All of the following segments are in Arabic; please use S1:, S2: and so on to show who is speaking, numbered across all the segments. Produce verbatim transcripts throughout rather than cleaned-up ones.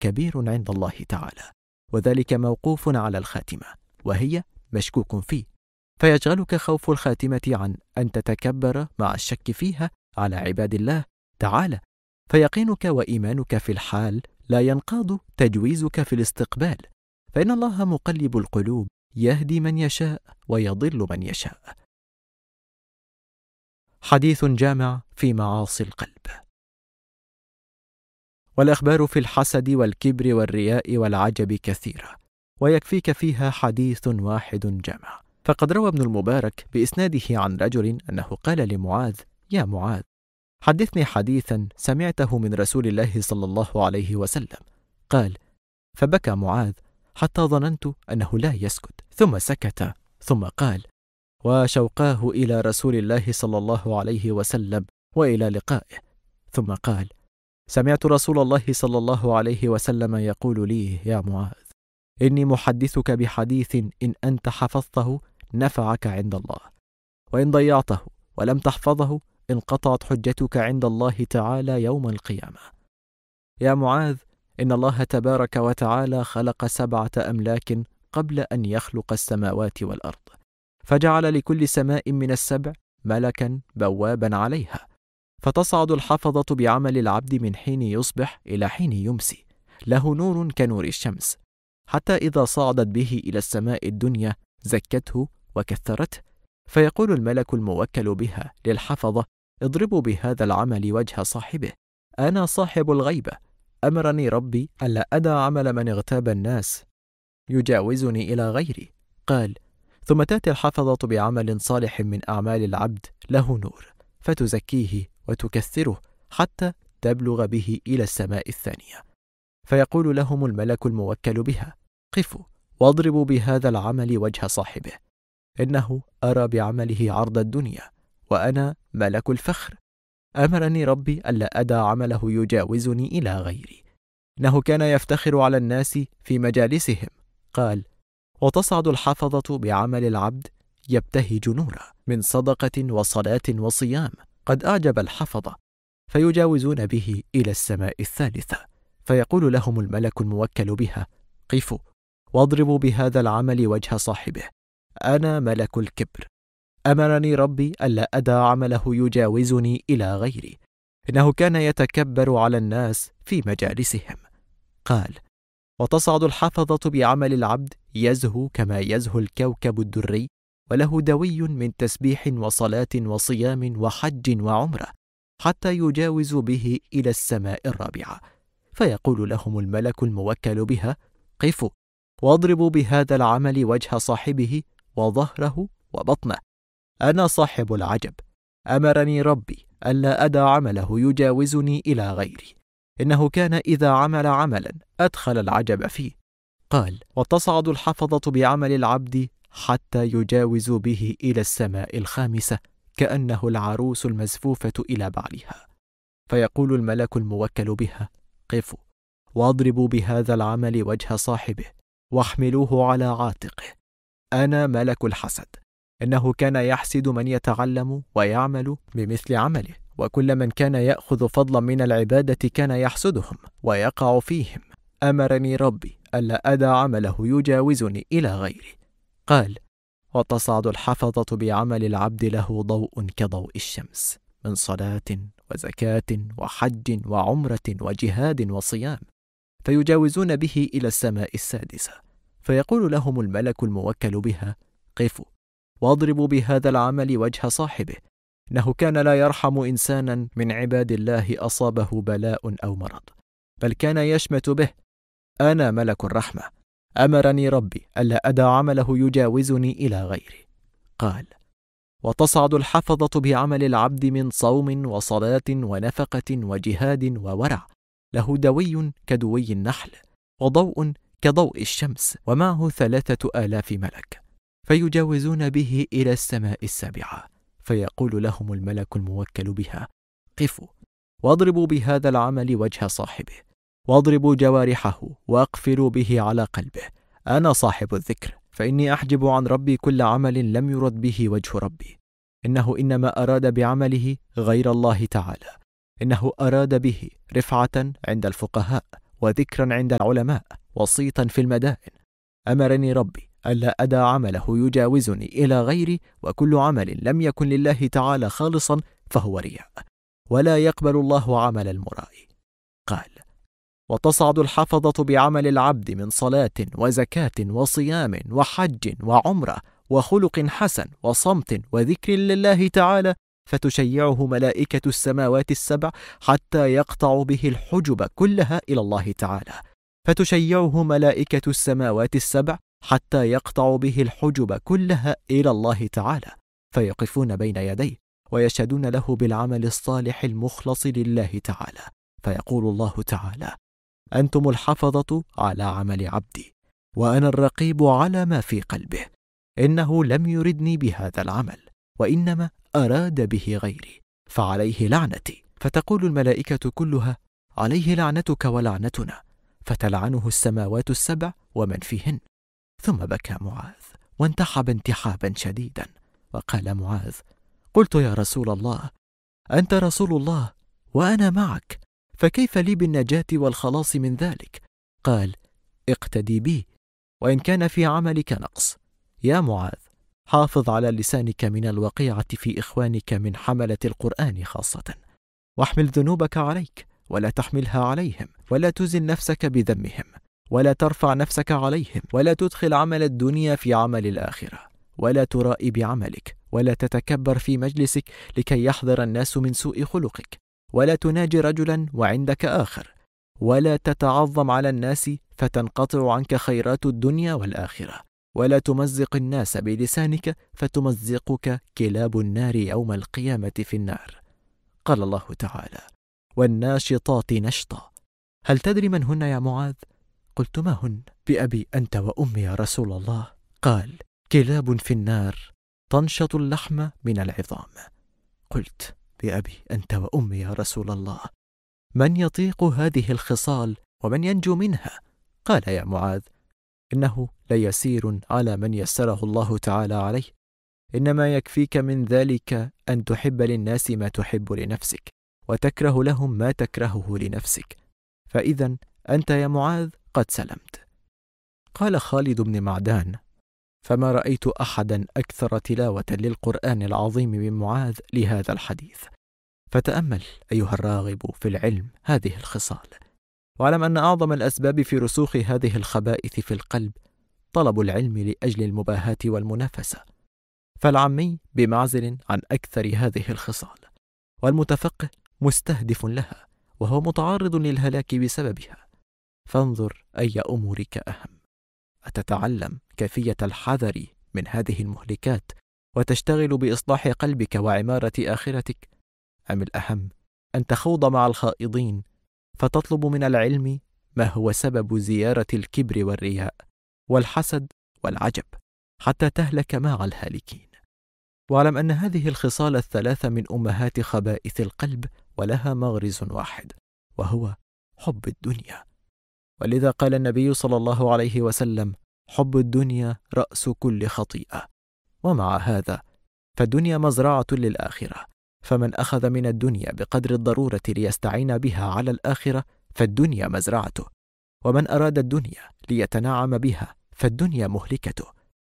S1: كبير عند الله تعالى، وذلك موقوف على الخاتمة، وهي مشكوك فيه، فيشغلك خوف الخاتمة عن أن تتكبر مع الشك فيها على عباد الله تعالى، فيقينك وإيمانك في الحال لا ينقاض تجويزك في الاستقبال، فإن الله مقلب القلوب يهدي من يشاء ويضل من يشاء. حديث جامع في معاصي القلب. والأخبار في الحسد والكبر والرياء والعجب كثيرة، ويكفيك فيها حديث واحد جامع. فقد روى ابن المبارك بإسناده عن رجل أنه قال لمعاذ: يا معاذ، حدثني حديثا سمعته من رسول الله صلى الله عليه وسلم. قال: فبكى معاذ حتى ظننت أنه لا يسكت، ثم سكت، ثم قال: وشوقاه إلى رسول الله صلى الله عليه وسلم وإلى لقائه. ثم قال: سمعت رسول الله صلى الله عليه وسلم يقول لي: يا معاذ، إني محدثك بحديث إن أنت حفظته نفعك عند الله، وإن ضيعته ولم تحفظه انقطعت حجتك عند الله تعالى يوم القيامة. يا معاذ، إن الله تبارك وتعالى خلق سبعة أملاك قبل أن يخلق السماوات والأرض، فجعل لكل سماء من السبع ملكا بوابا عليها، فتصعد الحفظة بعمل العبد من حين يصبح إلى حين يمسي، له نور كنور الشمس، حتى إذا صعدت به إلى السماء الدنيا زكته وكثرته، فيقول الملك الموكل بها للحفظة: اضربوا بهذا العمل وجه صاحبه، أنا صاحب الغيبة، أمرني ربي ألا أدع عمل من اغتاب الناس يجاوزني إلى غيري. قال: ثم تأتي الحفظة بعمل صالح من أعمال العبد له نور، فتزكيه وتكثره حتى تبلغ به إلى السماء الثانية، فيقول لهم الملك الموكل بها: قفوا واضربوا بهذا العمل وجه صاحبه، إنه أرى بعمله عرض الدنيا، وأنا ملك الفخر، أمرني ربي ألا أدع عمله يجاوزني إلى غيري، إنه كان يفتخر على الناس في مجالسهم. قال: وتصعد الحفظة بعمل العبد يبتهج نورا من صدقة وصلاة وصيام قد أعجب الحفظة، فيجاوزون به إلى السماء الثالثة، فيقول لهم الملك الموكل بها: قفوا واضربوا بهذا العمل وجه صاحبه، أنا ملك الكبر، أمرني ربي ألا أدع عمله يجاوزني إلى غيري، إنه كان يتكبر على الناس في مجالسهم. قال: وتصعد الحفظة بعمل العبد يزهو كما يزهو الكوكب الدري، وله دوي من تسبيح وصلاة وصيام وحج وعمرة، حتى يجاوز به إلى السماء الرابعة، فيقول لهم الملك الموكل بها: قفوا واضربوا بهذا العمل وجه صاحبه وظهره وبطنه، أنا صاحب العجب، أمرني ربي ألا أدع عمله يجاوزني إلى غيري، إنه كان إذا عمل عملا أدخل العجب فيه. قال: وتصعد الحفظة بعمل العبد حتى يجاوز به إلى السماء الخامسة، كأنه العروس المزفوفة إلى بعلها، فيقول الملك الموكل بها: قفوا واضربوا بهذا العمل وجه صاحبه واحملوه على عاتقه، أنا ملك الحسد، إنه كان يحسد من يتعلم ويعمل بمثل عمله، وكل من كان يأخذ فضلا من العبادة كان يحسدهم ويقع فيهم، أمرني ربي ألا أدع عمله يجاوزني إلى غيري. قال: وتصعد الحفظة بعمل العبد له ضوء كضوء الشمس من صلاة وزكاة وحج وعمرة وجهاد وصيام، فيجاوزون به إلى السماء السادسة، فيقول لهم الملك الموكل بها: قفوا واضربوا بهذا العمل وجه صاحبه، إنه كان لا يرحم إنسانا من عباد الله أصابه بلاء أو مرض، بل كان يشمت به، أنا ملك الرحمة، أمرني ربي ألا أدع عمله يجاوزني إلى غيري. قال: وتصعد الحفظة بعمل العبد من صوم وصلاة ونفقة وجهاد وورع، له دوي كدوي النحل، وضوء كضوء الشمس، ومعه ثلاثة آلاف ملك، فيجاوزون به إلى السماء السابعة، فيقول لهم الملك الموكل بها: قفوا واضربوا بهذا العمل وجه صاحبه، واضربوا جوارحه واقفلوا به على قلبه، أنا صاحب الذكر، فإني أحجب عن ربي كل عمل لم يرد به وجه ربي، إنه إنما أراد بعمله غير الله تعالى، إنه أراد به رفعة عند الفقهاء وذكرا عند العلماء وصيتا في المدائن. أمرني ربي ألا أدع عمله يجاوزني إلى غيري، وكل عمل لم يكن لله تعالى خالصا فهو رياء، ولا يقبل الله عمل المرائي. قال: وتصعد الحفظة بعمل العبد من صلاة وزكاة وصيام وحج وعمرة وخلق حسن وصمت وذكر لله تعالى، فتشيعه ملائكة السماوات السبع حتى يقطع به الحجب كلها إلى الله تعالى، فتشيعه ملائكة السماوات السبع حتى يقطع به الحجب كلها إلى الله تعالى، فيقفون بين يديه ويشهدون له بالعمل الصالح المخلص لله تعالى، فيقول الله تعالى: أنتم الحفظة على عمل عبدي، وأنا الرقيب على ما في قلبه، إنه لم يردني بهذا العمل، وإنما أراد به غيري، فعليه لعنتي. فتقول الملائكة كلها: عليه لعنتك ولعنتنا، فتلعنه السماوات السبع ومن فيهن. ثم بكى معاذ وانتحب انتحابا شديدا، وقال معاذ: قلت يا رسول الله، أنت رسول الله وأنا معك، فكيف لي بالنجاة والخلاص من ذلك؟ قال: اقتدي بي وإن كان في عملك نقص. يا معاذ، حافظ على لسانك من الوقيعة في إخوانك من حملة القرآن خاصة، واحمل ذنوبك عليك ولا تحملها عليهم، ولا تزن نفسك بذمهم، ولا ترفع نفسك عليهم، ولا تدخل عمل الدنيا في عمل الآخرة، ولا ترائي بعملك، ولا تتكبر في مجلسك لكي يحذر الناس من سوء خلقك، ولا تناجي رجلا وعندك آخر، ولا تتعظم على الناس فتنقطع عنك خيرات الدنيا والآخرة، ولا تمزق الناس بلسانك فتمزقك كلاب النار يوم القيامة في النار. قال الله تعالى: والناشطات نشطا. هل تدري من هن يا معاذ؟ قلت: ما هن؟ بأبي أنت وأمي يا رسول الله. قال: كلاب في النار تنشط اللحم من العظام. قلت: بأبي أنت وأمي يا رسول الله، من يطيق هذه الخصال ومن ينجو منها؟ قال: يا معاذ، إنه ليسير على من يسره الله تعالى عليه، إنما يكفيك من ذلك أن تحب للناس ما تحب لنفسك، وتكره لهم ما تكرهه لنفسك، فإذا أنت يا معاذ قد سلمت. قال خالد بن معدان: فما رأيت أحدا أكثر تلاوة للقرآن العظيم من معاذ لهذا الحديث. فتأمل أيها الراغب في العلم هذه الخصال، واعلم أن أعظم الأسباب في رسوخ هذه الخبائث في القلب طلب العلم لأجل المباهاة والمنافسة، فالعمي بمعزل عن أكثر هذه الخصال، والمتفقه مستهدف لها وهو متعرض للهلاك بسببها. فانظر أي أمورك أهم، أتتعلم كيفية الحذر من هذه المهلكات وتشتغل بإصلاح قلبك وعمارة آخرتك، أم الأهم أن تخوض مع الخائضين فتطلب من العلم ما هو سبب زيارة الكبر والرياء والحسد والعجب حتى تهلك مع الهالكين؟ واعلم أن هذه الخصال الثلاثة من أمهات خبائث القلب، ولها مغرز واحد وهو حب الدنيا. ولذا قال النبي صلى الله عليه وسلم: حب الدنيا رأس كل خطيئة. ومع هذا فالدنيا مزرعة للآخرة، فمن أخذ من الدنيا بقدر الضرورة ليستعين بها على الآخرة فالدنيا مزرعته، ومن أراد الدنيا ليتنعم بها فالدنيا مهلكته.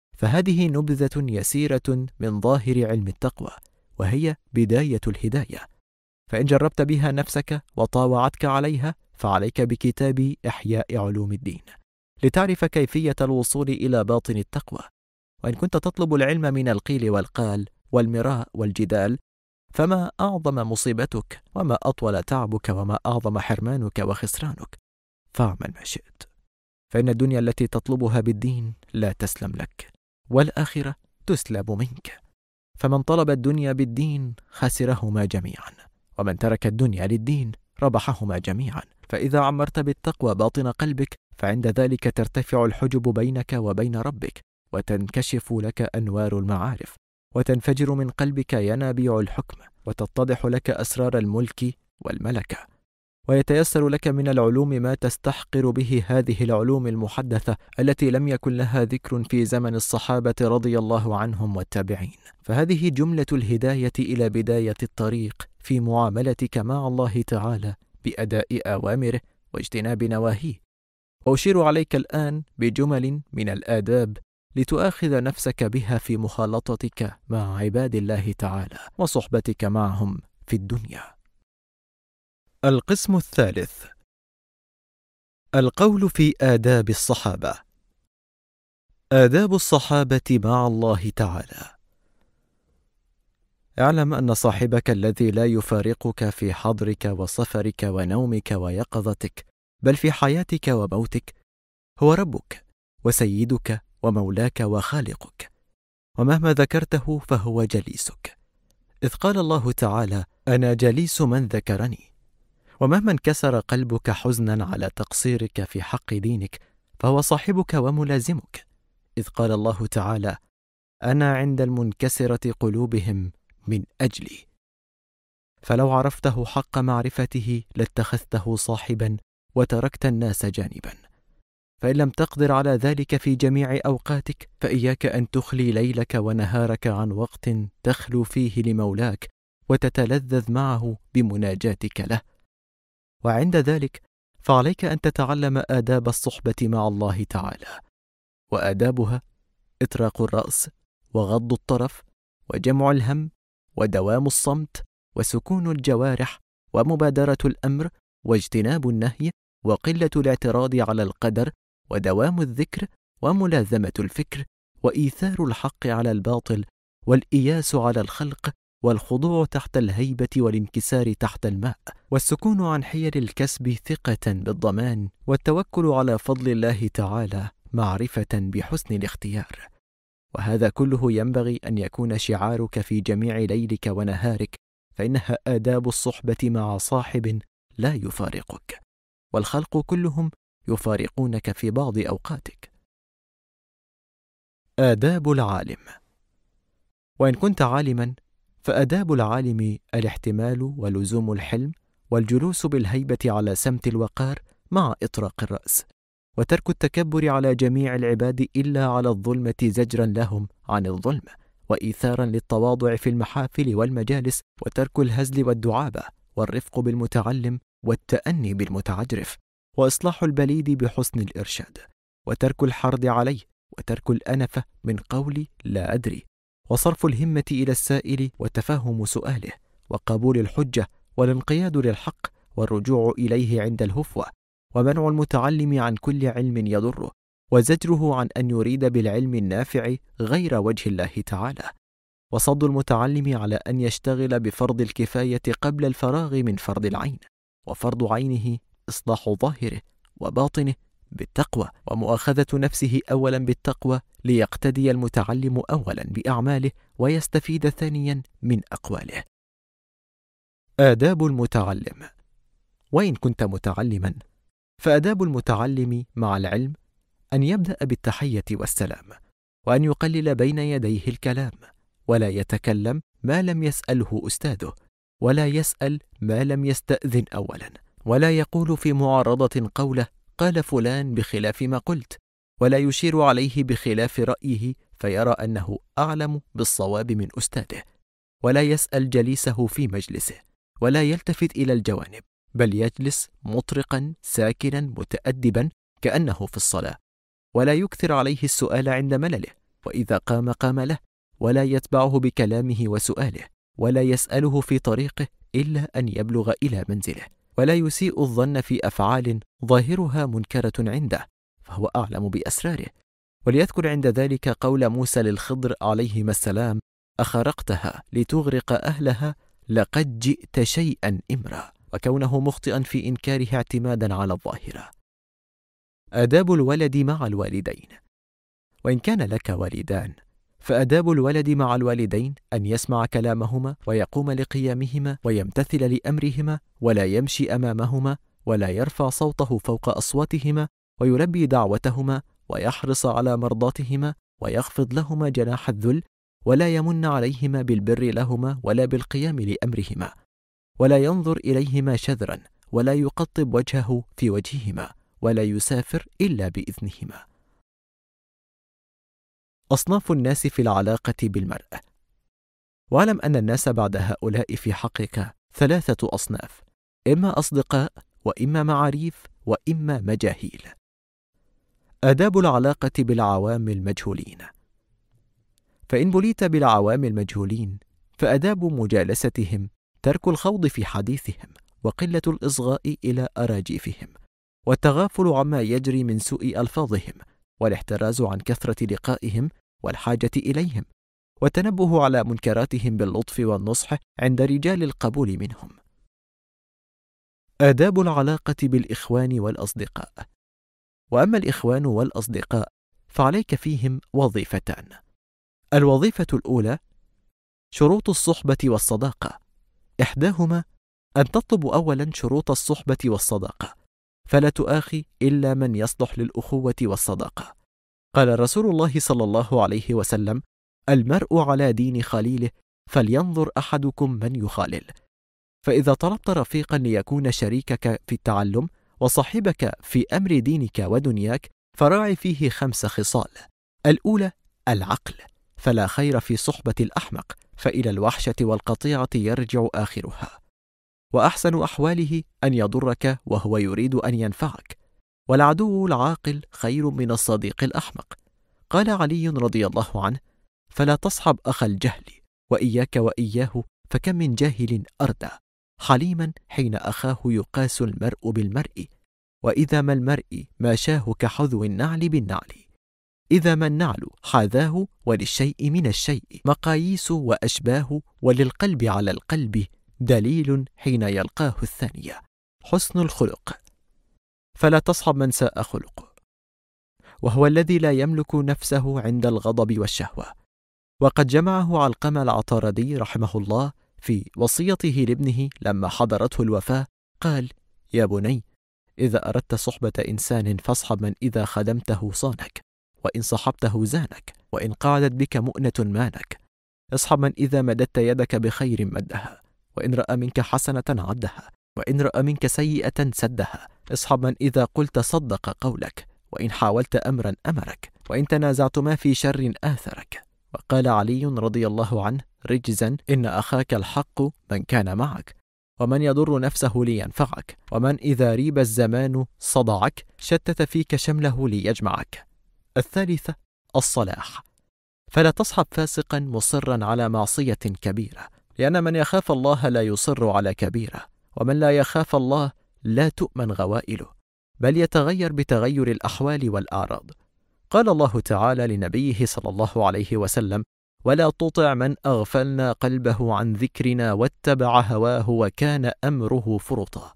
S1: فهذه نبذة يسيرة من ظاهر علم التقوى، وهي بداية الهداية، فإن جربت بها نفسك وطاوعتك عليها فعليك بكتاب إحياء علوم الدين لتعرف كيفية الوصول إلى باطن التقوى. وإن كنت تطلب العلم من القيل والقال والمراء والجدال فما أعظم مصيبتك وما أطول تعبك وما أعظم حرمانك وخسرانك. فاعمل ما شئت، فإن الدنيا التي تطلبها بالدين لا تسلم لك، والآخرة تسلب منك. فمن طلب الدنيا بالدين خسرهما جميعا، ومن ترك الدنيا للدين ربحهما جميعا. فإذا عمرت بالتقوى باطن قلبك فعند ذلك ترتفع الحجب بينك وبين ربك، وتنكشف لك أنوار المعارف، وتنفجر من قلبك ينابيع الحكم، وتتضح لك أسرار الملك والملكة، ويتيسر لك من العلوم ما تستحقر به هذه العلوم المحدثة التي لم يكن لها ذكر في زمن الصحابة رضي الله عنهم والتابعين. فهذه جملة الهداية إلى بداية الطريق في معاملتك مع الله تعالى بأداء أوامره واجتناب نواهيه. وأشير عليك الآن بجمل من الآداب لتؤاخذ نفسك بها في مخالطتك مع عباد الله تعالى وصحبتك معهم في الدنيا. القسم الثالث: القول في آداب الصحابة. آداب الصحابة مع الله تعالى. اعلم أن صاحبك الذي لا يفارقك في حضرك وصفرك ونومك ويقظتك، بل في حياتك وموتك، هو ربك وسيدك ومولاك وخالقك، ومهما ذكرته فهو جليسك، إذ قال الله تعالى: أنا جليس من ذكرني. ومهما انكسر قلبك حزنا على تقصيرك في حق دينك، فهو صاحبك وملازمك، إذ قال الله تعالى: أنا عند المنكسرة قلوبهم من أجلي. فلو عرفته حق معرفته لاتخذته صاحبا وتركت الناس جانبا. فإن لم تقدر على ذلك في جميع أوقاتك، فإياك أن تخلي ليلك ونهارك عن وقت تخلو فيه لمولاك وتتلذذ معه بمناجاتك له. وعند ذلك فعليك أن تتعلم آداب الصحبة مع الله تعالى، وآدابها إطراق الرأس وغض الطرف وجمع الهم ودوام الصمت وسكون الجوارح ومبادرة الأمر واجتناب النهي وقلة الاعتراض على القدر ودوام الذكر وملازمة الفكر وإيثار الحق على الباطل والإياس على الخلق والخضوع تحت الهيبة والانكسار تحت الماء والسكون عن حيل الكسب ثقة بالضمان والتوكل على فضل الله تعالى معرفة بحسن الاختيار. وهذا كله ينبغي أن يكون شعارك في جميع ليلك ونهارك، فإنها آداب الصحبة مع صاحب لا يفارقك، والخلق كلهم يفارقونك في بعض أوقاتك. آداب العالم. وإن كنت عالما فآداب العالم الاحتمال ولزوم الحلم والجلوس بالهيبة على سمت الوقار مع إطراق الرأس، وترك التكبر على جميع العباد إلا على الظلمة زجرا لهم عن الظلم، وإيثارا للتواضع في المحافل والمجالس، وترك الهزل والدعابة، والرفق بالمتعلم والتأني بالمتعجرف، وإصلاح البليد بحسن الإرشاد، وترك الحرض عليه، وترك الأنفة من قول لا أدري، وصرف الهمة إلى السائل وتفهم سؤاله، وقبول الحجة والانقياد للحق والرجوع إليه عند الهفوة، ومنع المتعلم عن كل علم يضره، وزجره عن أن يريد بالعلم النافع غير وجه الله تعالى، وصد المتعلم على أن يشتغل بفرض الكفاية قبل الفراغ من فرض العين، وفرض عينه إصلاح ظاهره وباطنه بالتقوى، ومؤاخذة نفسه أولا بالتقوى ليقتدي المتعلم أولا بأعماله ويستفيد ثانيا من أقواله. آداب المتعلم. وإن كنت متعلما فآداب المتعلم مع العلم أن يبدأ بالتحية والسلام، وأن يقلل بين يديه الكلام، ولا يتكلم ما لم يسأله أستاذه، ولا يسأل ما لم يستأذن أولا، ولا يقول في معارضة قوله قال فلان بخلاف ما قلت، ولا يشير عليه بخلاف رأيه فيرى أنه أعلم بالصواب من أستاذه، ولا يسأل جليسه في مجلسه، ولا يلتفت إلى الجوانب، بل يجلس مطرقا ساكنا متأدبا كأنه في الصلاة، ولا يكثر عليه السؤال عند ملله، وإذا قام قام له، ولا يتبعه بكلامه وسؤاله، ولا يسأله في طريقه إلا أن يبلغ إلى منزله، ولا يسيء الظن في أفعال ظاهرها منكرة عنده فهو أعلم بأسراره. وليذكر عند ذلك قول موسى للخضر عليهما السلام: أخرقتها لتغرق أهلها لقد جئت شيئا إمرا، وكونه مخطئا في إنكاره اعتمادا على الظاهرة. آداب الولد مع الوالدين. وإن كان لك والدان فآداب الولد مع الوالدين أن يسمع كلامهما ويقوم لقيامهما ويمتثل لأمرهما، ولا يمشي أمامهما، ولا يرفع صوته فوق أصواتهما، ويلبي دعوتهما، ويحرص على مرضاتهما، ويخفض لهما جناح الذل، ولا يمن عليهما بالبر لهما ولا بالقيام لأمرهما، ولا ينظر إليهما شذرا، ولا يقطب وجهه في وجههما، ولا يسافر إلا بإذنهما. أصناف الناس في العلاقة بالمرأة. واعلم أن الناس بعد هؤلاء في حقك ثلاثة أصناف: إما أصدقاء، وإما معاريف، وإما مجاهيل. آداب العلاقة بالعوام المجهولين. فإن بليت بالعوام المجهولين فآداب مجالستهم ترك الخوض في حديثهم، وقلة الإصغاء إلى أراجيفهم، والتغافل عما يجري من سوء ألفاظهم، والاحتراز عن كثرة لقائهم والحاجة إليهم، والتنبه على منكراتهم باللطف والنصح عند رجال القبول منهم. آداب العلاقة بالإخوان والأصدقاء. وأما الإخوان والأصدقاء فعليك فيهم وظيفتان. الوظيفة الأولى شروط الصحبة والصداقة. إحداهما أن تطلب أولا شروط الصحبة والصداقة، فلا تؤاخي إلا من يصلح للأخوة والصداقة. قال رسول الله صلى الله عليه وسلم: المرء على دين خليله، فلينظر أحدكم من يخالل. فإذا طلبت رفيقا ليكون شريكك في التعلم وصاحبك في أمر دينك ودنياك فراعي فيه خمس خصال. الأولى العقل، فلا خير في صحبة الأحمق، فإلى الوحشة والقطيعة يرجع آخرها. وأحسن أحواله أن يضرك وهو يريد أن ينفعك، والعدو العاقل خير من الصديق الأحمق. قال علي رضي الله عنه: فلا تصحب أخ الجهل، وإياك وإياه، فكم من جاهل أردى حليما حين أخاه يقاس المرء بالمرء، وإذا ما المرء ما شاه كحذو النعل بالنعل، إذا ما النعل حاذاه، وللشيء من الشيء مقاييس وأشباه، وللقلب على القلب دليل حين يلقاه الثانية. حسن الخلق، فلا تصحب من ساء خلقه، وهو الذي لا يملك نفسه عند الغضب والشهوة. وقد جمعه علقمة العطاردي رحمه الله في وصيته لابنه لما حضرته الوفاة، قال: يا بني، إذا أردت صحبة إنسان فاصحب من إذا خدمته صانك، وإن صحبته زانك، وإن قعدت بك مؤنة مانك. اصحب من إذا مددت يدك بخير مدها، وإن رأى منك حسنة عدها، وإن رأى منك سيئة سدها. اصحب من إذا قلت صدق قولك، وإن حاولت أمرا أمرك، وإن تنازعتما في شر آثرك. وقال علي رضي الله عنه رجزا: إن أخاك الحق من كان معك، ومن يضر نفسه لينفعك، ومن إذا ريب الزمان صدعك شتت فيك شمله ليجمعك. الثالثة الصلاح، فلا تصحب فاسقا مصرا على معصية كبيرة، لأن من يخاف الله لا يصر على كبيرة، ومن لا يخاف الله لا تؤمن غوائله، بل يتغير بتغير الأحوال والأعراض. قال الله تعالى لنبيه صلى الله عليه وسلم: ولا تطع من أغفلنا قلبه عن ذكرنا واتبع هواه وكان أمره فرطا.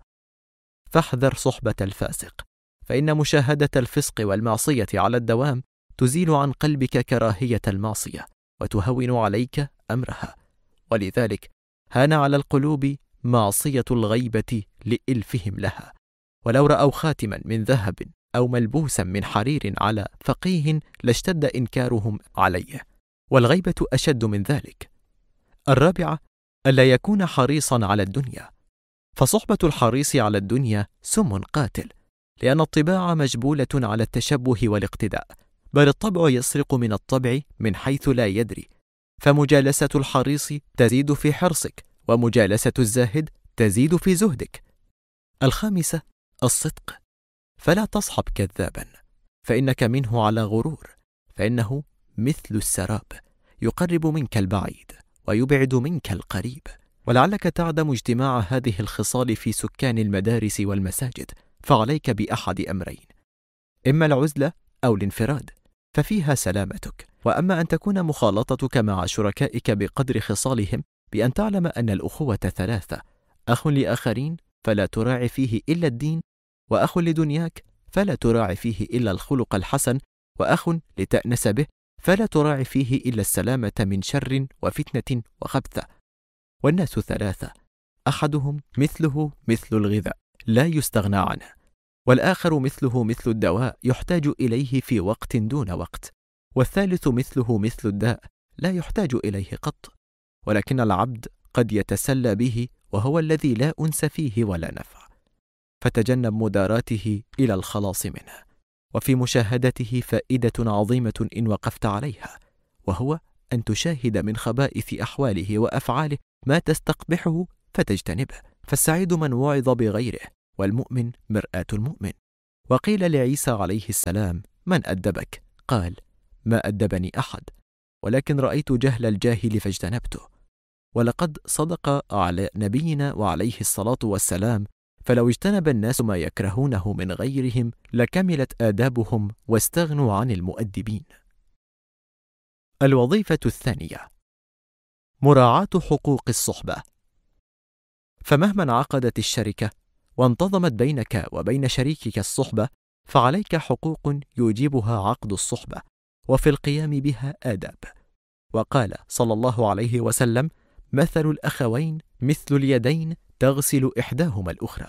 S1: فاحذر صحبة الفاسق، فإن مشاهدة الفسق والمعصية على الدوام تزيل عن قلبك كراهية المعصية وتهون عليك أمرها، ولذلك هان على القلوب معصية الغيبة لإلفهم لها. ولو رأوا خاتما من ذهب أو ملبوسا من حرير على فقيه لاشتد إنكارهم عليه، والغيبة أشد من ذلك. الرابعة ألا يكون حريصا على الدنيا، فصحبة الحريص على الدنيا سم قاتل، لأن الطباع مجبولة على التشبه والاقتداء، بل الطبع يسرق من الطبع من حيث لا يدري، فمجالسة الحريص تزيد في حرصك، ومجالسة الزاهد تزيد في زهدك. الخامسة الصدق، فلا تصحب كذابا، فإنك منه على غرور، فإنه مثل السراب يقرب منك البعيد ويبعد منك القريب. ولعلك تعدم اجتماع هذه الخصال في سكان المدارس والمساجد، فعليك بأحد أمرين: إما العزلة أو الانفراد، ففيها سلامتك. وأما أن تكون مخالطتك مع شركائك بقدر خصالهم، بأن تعلم أن الأخوة ثلاثة: أخ لآخرين فلا تراعي فيه إلا الدين، وأخ لدنياك فلا تراعي فيه إلا الخلق الحسن، وأخ لتأنس به فلا تراعي فيه إلا السلامة من شر وفتنة وخبثة. والناس ثلاثة: أحدهم مثله مثل الغذاء لا يستغنى عنه، والآخر مثله مثل الدواء يحتاج إليه في وقت دون وقت، والثالث مثله مثل الداء لا يحتاج إليه قط، ولكن العبد قد يتسلى به وهو الذي لا أنس فيه ولا نفع. فتجنب مداراته إلى الخلاص منه. وفي مشاهدته فائدة عظيمة إن وقفت عليها، وهو أن تشاهد من خبائث أحواله وأفعاله ما تستقبحه فتجتنبه. فالسعيد من وعظ بغيره، والمؤمن مرآة المؤمن. وقيل لعيسى عليه السلام: من أدبك؟ قال: ما أدبني أحد، ولكن رأيت جهل الجاهل فاجتنبته. ولقد صدق على نبينا وعليه الصلاة والسلام: فلو اجتنب الناس ما يكرهونه من غيرهم لكملت آدابهم واستغنوا عن المؤدبين. الوظيفة الثانية: مراعاة حقوق الصحبة. فمهما انعقدت الشركة وانتظمت بينك وبين شريكك الصحبة، فعليك حقوق يوجبها عقد الصحبة، وفي القيام بها آداب. وقال صلى الله عليه وسلم: مثل الأخوين مثل اليدين تغسل إحداهما الأخرى.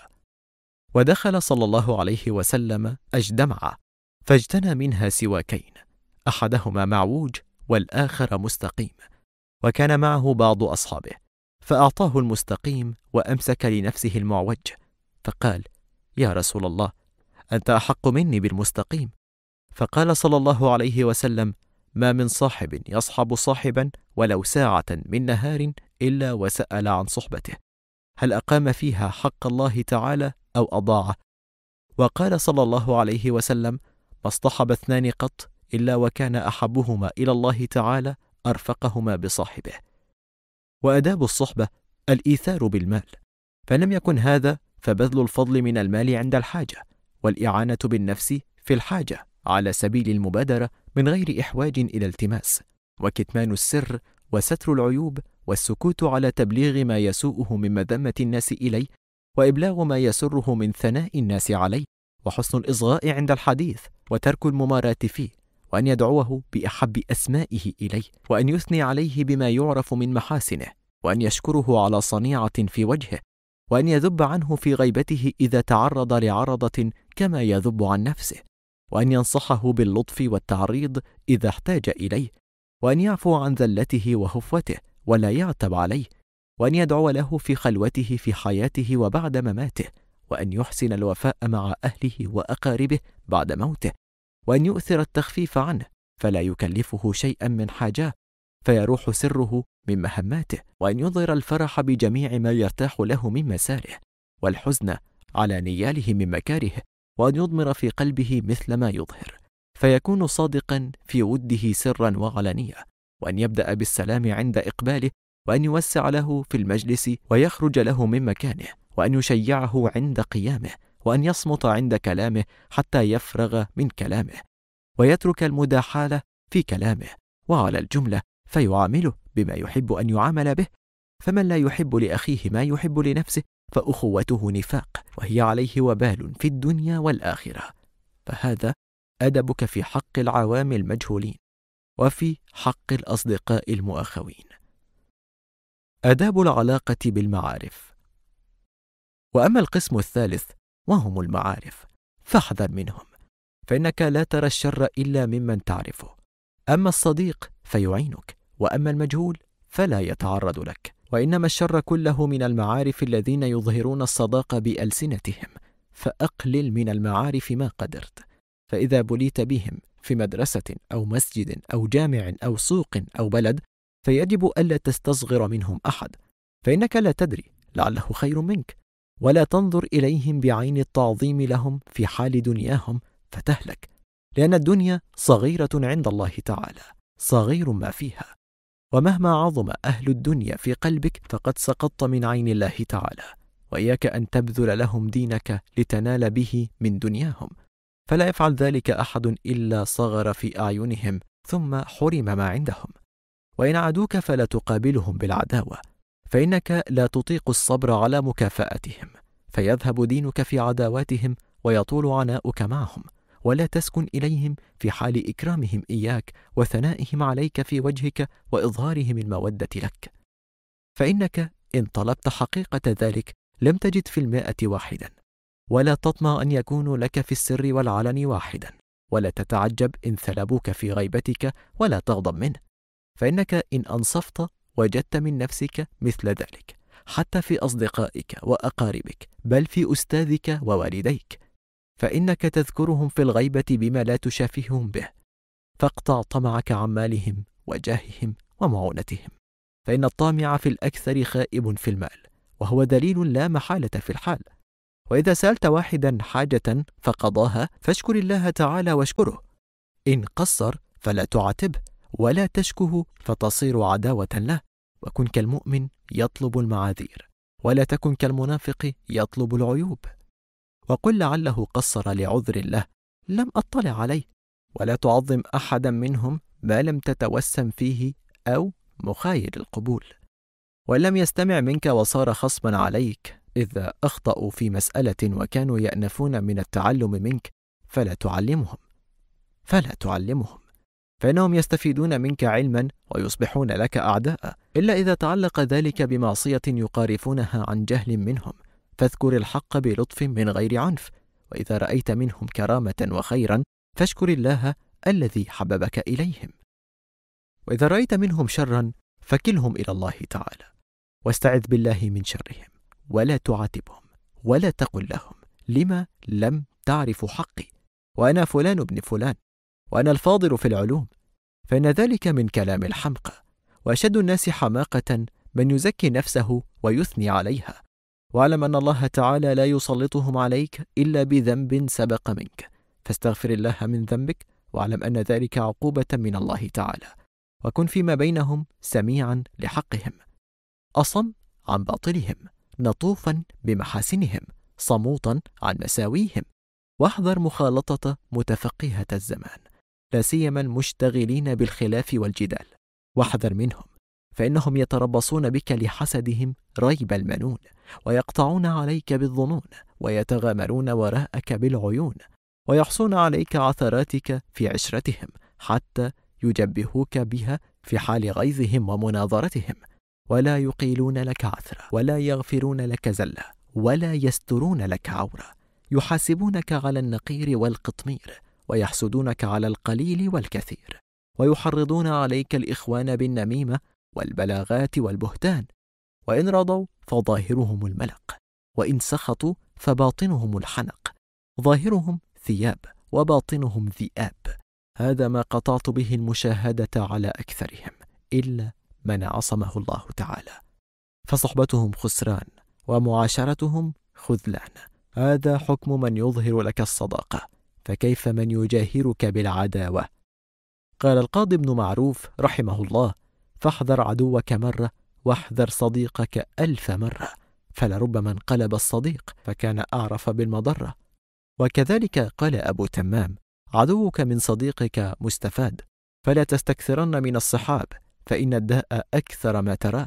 S1: ودخل صلى الله عليه وسلم أجدمعة فاجتنى منها سواكين، أحدهما معوج والآخر مستقيم، وكان معه بعض أصحابه، فأعطاه المستقيم وأمسك لنفسه المعوج، فقال: يا رسول الله، أنت أحق مني بالمستقيم. فقال صلى الله عليه وسلم: ما من صاحب يصحب صاحبا ولو ساعة من نهار إلا وسأل عن صحبته، هل أقام فيها حق الله تعالى أو أضاعه. وقال صلى الله عليه وسلم: ما اصطحب اثنان قط إلا وكان أحبهما إلى الله تعالى أرفقهما بصاحبه. وأداب الصحبة الإيثار بالمال، فلم يكن هذا فبذل الفضل من المال عند الحاجة، والإعانة بالنفس في الحاجة على سبيل المبادرة من غير إحواج إلى التماس، وكتمان السر وستر العيوب، والسكوت على تبليغ ما يسوءه من مذمة الناس إليه، وإبلاغ ما يسره من ثناء الناس عليه، وحسن الإصغاء عند الحديث، وترك المماراة فيه، وأن يدعوه بأحب أسمائه إليه، وأن يثني عليه بما يعرف من محاسنه، وأن يشكره على صنيعة في وجهه، وأن يذب عنه في غيبته إذا تعرض لعرضة كما يذب عن نفسه، وأن ينصحه باللطف والتعريض إذا احتاج إليه، وأن يعفو عن ذلته وهفوته ولا يعتب عليه، وأن يدعو له في خلوته في حياته وبعد مماته، وأن يحسن الوفاء مع أهله وأقاربه بعد موته، وأن يؤثر التخفيف عنه فلا يكلفه شيئا من حاجاه فيروح سره من مهماته، وأن يظهر الفرح بجميع ما يرتاح له من مساره، والحزن على نياله من مكاره، وأن يضمر في قلبه مثل ما يظهر، فيكون صادقا في وده سرا وعلانية، وأن يبدأ بالسلام عند إقباله، وأن يوسع له في المجلس ويخرج له من مكانه، وأن يشيعه عند قيامه، وأن يصمت عند كلامه حتى يفرغ من كلامه، ويترك المداحالة في كلامه، وعلى الجملة فيعامله بما يحب أن يعامل به. فمن لا يحب لأخيه ما يحب لنفسه فأخوته نفاق، وهي عليه وبال في الدنيا والآخرة. فهذا أدبك في حق العوام المجهولين، وفي حق الأصدقاء المؤخوين. آداب العلاقة بالمعارف. وأما القسم الثالث وهم المعارف فاحذر منهم، فإنك لا ترى الشر إلا ممن تعرفه. أما الصديق فيعينك، وأما المجهول فلا يتعرض لك، وإنما الشر كله من المعارف الذين يظهرون الصداقة بألسنتهم، فأقلل من المعارف ما قدرت. فإذا بليت بهم في مدرسة أو مسجد أو جامع أو سوق أو بلد، فيجب ألا تستصغر منهم أحد، فإنك لا تدري لعله خير منك، ولا تنظر إليهم بعين التعظيم لهم في حال دنياهم فتهلك، لأن الدنيا صغيرة عند الله تعالى، صغير ما فيها، ومهما عظم أهل الدنيا في قلبك فقد سقطت من عين الله تعالى. وإياك أن تبذل لهم دينك لتنال به من دنياهم، فلا يفعل ذلك أحد إلا صغر في أعينهم ثم حرم ما عندهم. وإن عادوك فلا تقابلهم بالعداوة، فإنك لا تطيق الصبر على مكافأتهم، فيذهب دينك في عداواتهم ويطول عناؤك معهم، ولا تسكن إليهم في حال إكرامهم إياك وثنائهم عليك في وجهك وإظهارهم المودة لك. فإنك إن طلبت حقيقة ذلك لم تجد في المائة واحدا، ولا تطمع أن يكونوا لك في السر والعلن واحدا، ولا تتعجب إن ثلبوك في غيبتك، ولا تغضب منه، فإنك إن أنصفت وجدت من نفسك مثل ذلك، حتى في أصدقائك وأقاربك، بل في أستاذك ووالديك، فإنك تذكرهم في الغيبة بما لا تشافههم به، فاقطع طمعك عن مالهم وجاههم ومعونتهم، فإن الطامع في الأكثر خائب في المال، وهو دليل لا محالة في الحال. وإذا سألت واحدا حاجة فقضاها فاشكر الله تعالى واشكره، إن قصر فلا تعاتبه ولا تشكه فتصير عداوة له، وكن كالمؤمن يطلب المعاذير ولا تكن كالمنافق يطلب العيوب. وقل لعله قصر لعذر له لم أطلع عليه، ولا تعظم أحدا منهم ما لم تتوسم فيه أو مخايل القبول. وإن لم يستمع منك وصار خصما عليك إذا أخطأوا في مسألة وكانوا يأنفون من التعلم منك فلا تعلمهم فلا تعلمهم فإنهم يستفيدون منك علما ويصبحون لك أعداء، إلا إذا تعلق ذلك بمعصية يقارفونها عن جهل منهم، فاذكر الحق بلطف من غير عنف. وإذا رأيت منهم كرامة وخيرا فاشكر الله الذي حببك إليهم. وإذا رأيت منهم شرا فكلهم إلى الله تعالى، واستعذ بالله من شرهم، ولا تعاتبهم ولا تقل لهم لما لم تعرف حقي، وأنا فلان ابن فلان، وأنا الفاضل في العلوم، فإن ذلك من كلام الحمقى. وأشد الناس حماقة من يزكي نفسه ويثني عليها. واعلم أن الله تعالى لا يسلطهم عليك إلا بذنب سبق منك، فاستغفر الله من ذنبك، واعلم أن ذلك عقوبة من الله تعالى. وكن فيما بينهم سميعا لحقهم، أصم عن باطلهم، نطوفا بمحاسنهم، صموتا عن مساويهم. واحذر مخالطة متفقهة الزمان، لا سيما المشتغلين بالخلاف والجدال، واحذر منهم، فإنهم يتربصون بك لحسدهم ريب المنون، ويقطعون عليك بالظنون، ويتغامرون وراءك بالعيون، ويحصون عليك عثراتك في عشرتهم حتى يجبهوك بها في حال غيظهم ومناظرتهم، ولا يقيلون لك عثرة، ولا يغفرون لك زلة، ولا يسترون لك عورة. يحاسبونك على النقير والقطمير، ويحسدونك على القليل والكثير، ويحرضون عليك الإخوان بالنميمة والبلاغات والبهتان. وإن رضوا فظاهرهم الملق، وإن سخطوا فباطنهم الحنق، ظاهرهم ثياب وباطنهم ذئاب. هذا ما قطعت به المشاهدة على أكثرهم إلا من عصمه الله تعالى، فصحبتهم خسران ومعاشرتهم خذلان. هذا حكم من يظهر لك الصداقة، فكيف من يجاهرك بالعداوة؟ قال القاضي ابن معروف رحمه الله: فاحذر عدوك مرة واحذر صديقك ألف مرة، فلربما انقلب الصديق فكان أعرف بالمضرة. وكذلك قال أبو تمام: عدوك من صديقك مستفاد، فلا تستكثرن من الصحاب، فإن الداء أكثر ما تراه،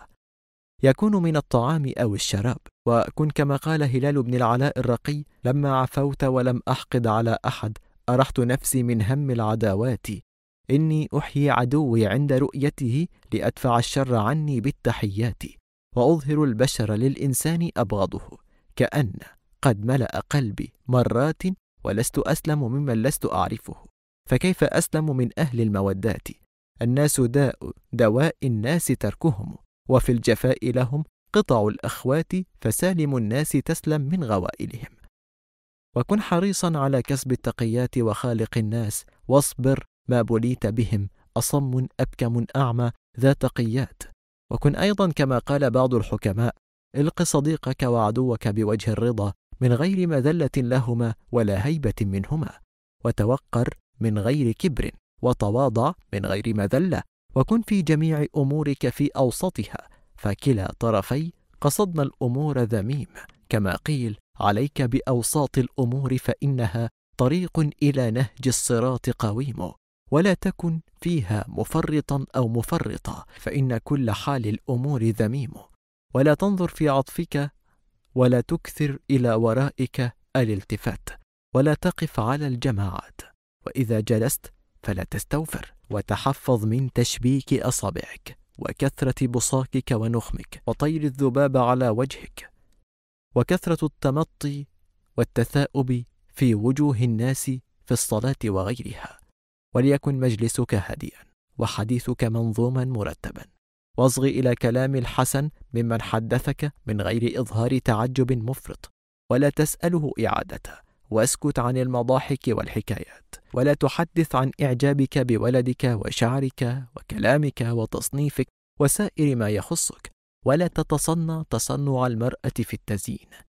S1: يكون من الطعام أو الشراب. وكن كما قال هلال بن العلاء الرقي: لما عفوت ولم أحقد على أحد أرحت نفسي من هم العداوات، إني أحيي عدوي عند رؤيته لأدفع الشر عني بالتحيات، وأظهر البشر للإنسان أبغضه، كأن قد ملأ قلبي مرات ولست أسلم ممن لست أعرفه، فكيف أسلم من أهل المودات؟ الناس داء دواء الناس تركهم، وفي الجفاء لهم قطع الأخوات، فسالم الناس تسلم من غوائلهم. وكن حريصا على كسب التقيات وخالق الناس، واصبر ما بليت بهم، أصم أبكم أعمى ذا تقيات. وكن أيضا كما قال بعض الحكماء: الق صديقك وعدوك بوجه الرضا، من غير مذلة لهما ولا هيبة منهما، وتوقر من غير كبر، وتواضع من غير مذلة، وكن في جميع أمورك في أوسطها، فكلا طرفي قصدنا الأمور ذميم، كما قيل: عليك بأوساط الأمور فإنها طريق إلى نهج الصراط قويم، ولا تكن فيها مفرطا أو مفرطا، فإن كل حال الأمور ذميم، ولا تنظر في عطفك، ولا تكثر إلى ورائك الالتفات، ولا تقف على الجماعات، وإذا جلست فلا تستوفر، وتحفظ من تشبيك أصابعك، وكثرة بصاقك ونخمك، وطير الذباب على وجهك، وكثرة التمطي والتثاؤب في وجوه الناس في الصلاة وغيرها. وليكن مجلسك هادئا، وحديثك منظوما مرتبا، واصغ إلى كلام الحسن ممن حدثك من غير إظهار تعجب مفرط، ولا تسأله إعادته، واسكت عن المضاحك والحكايات، ولا تحدث عن إعجابك بولدك وشعرك وكلامك وتصنيفك وسائر ما يخصك، ولا تتصنع تصنع المرأة في التزيين،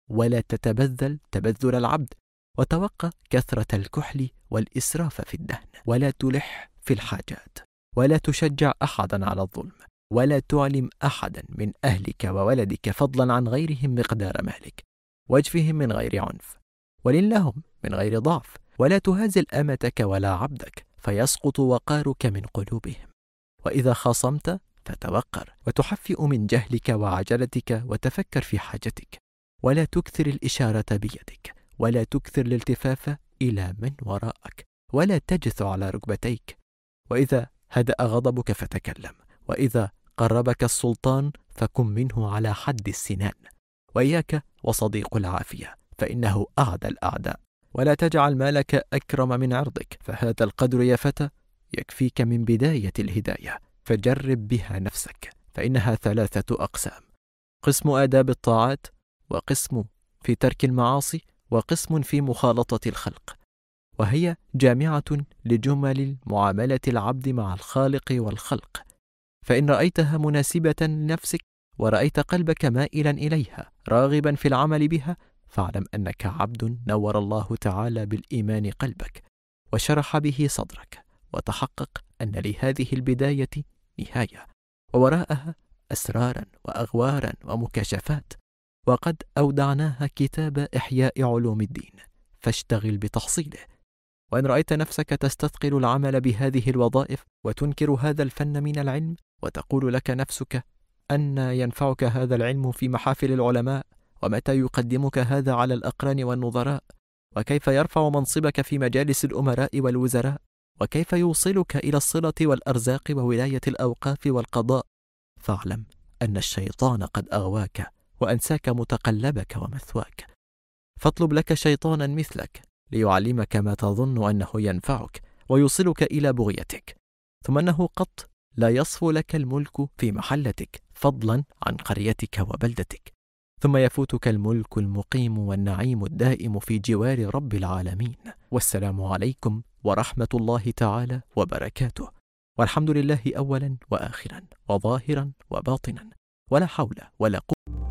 S1: ولا تتبذل تبذل العبد، وتوقى كثرة الكحل والإسراف في الدهن، ولا تلح في الحاجات، ولا تشجع أحدا على الظلم، ولا تعلم أحدا من أهلك وولدك فضلا عن غيرهم مقدار مالك، واجفهم من غير عنف، ولن لهم من غير ضعف، ولا تهازل أمتك ولا عبدك فيسقط وقارك من قلوبهم. وإذا خاصمت فتوقر، وتحفئ من جهلك وعجلتك، وتفكر في حاجتك، ولا تكثر الإشارة بيدك، ولا تكثر الالتفاف إلى من وراءك، ولا تجث على ركبتيك. وإذا هدأ غضبك فتكلم، وإذا قربك السلطان فكن منه على حد السنان. وإياك وصديق العافية فإنه أعدى الأعداء. ولا تجعل مالك أكرم من عرضك، فهذا القدر يا فتى يكفيك من بداية الهداية، فجرب بها نفسك، فإنها ثلاثة أقسام: قسم آداب الطاعات، وقسم في ترك المعاصي، وقسم في مخالطة الخلق، وهي جامعة لجمل معاملة العبد مع الخالق والخلق. فإن رأيتها مناسبة لنفسك، ورأيت قلبك مائلا إليها راغبا في العمل بها، فاعلم أنك عبد نور الله تعالى بالإيمان قلبك، وشرح به صدرك، وتحقق أن لهذه البداية نهاية، ووراءها أسرارا وأغوارا ومكاشفات، وقد أودعناها كتاب إحياء علوم الدين، فاشتغل بتحصيله. وإن رأيت نفسك تستثقل العمل بهذه الوظائف، وتنكر هذا الفن من العلم، وتقول لك نفسك أن ينفعك هذا العلم في محافل العلماء، ومتى يقدمك هذا على الأقران والنظراء، وكيف يرفع منصبك في مجالس الأمراء والوزراء، وكيف يوصلك إلى الصلة والأرزاق وولاية الأوقاف والقضاء، فاعلم أن الشيطان قد أغواك وأنساك متقلبك ومثواك، فاطلب لك شيطانا مثلك ليعلمك ما تظن أنه ينفعك ويوصلك إلى بغيتك، ثم أنه قط لا يصفو لك الملك في محلتك فضلا عن قريتك وبلدتك، ثم يفوتك الملك المقيم والنعيم الدائم في جوار رب العالمين. والسلام عليكم ورحمة الله تعالى وبركاته، والحمد لله أولا وآخرا وظاهرا وباطنا، ولا حول ولا قوة.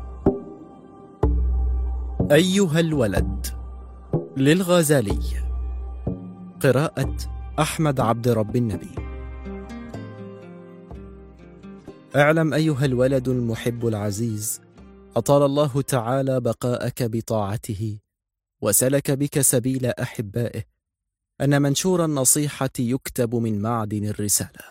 S1: أيها الولد للغزالي، قراءة أحمد عبد رب النبي. اعلم أيها الولد المحب العزيز، أطال الله تعالى بقاءك بطاعته، وسلك بك سبيل أحبائه، أن منشور النصيحة يكتب من معدن الرسالة.